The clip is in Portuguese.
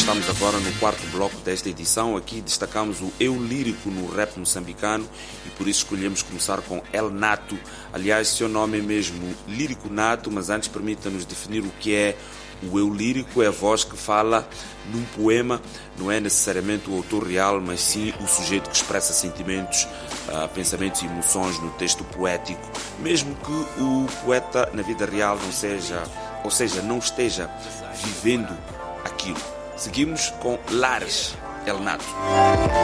Estamos agora no quarto bloco desta edição. Aqui destacamos o eu lírico no rap moçambicano e por isso escolhemos começar com El Nato. Aliás, seu nome é mesmo Lírico Nato, mas antes permita-nos definir o que é o eu lírico. É a voz que fala num poema, não é necessariamente o autor real, mas sim o sujeito que expressa sentimentos, pensamentos e emoções no texto poético, mesmo que o poeta na vida real não esteja vivendo aquilo. Seguimos com Lares, El Nato.